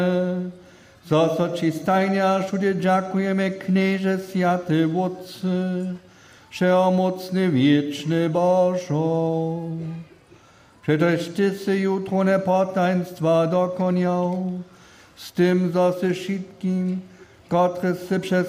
Za co ci stajnia szudzie dziękujemy, knieże światy wódcy, wszechmocny wieczny Bożo. Przecież ty si jutro nepoddaństwa dokoniał, z tym, co si wszystkim, kotry si przez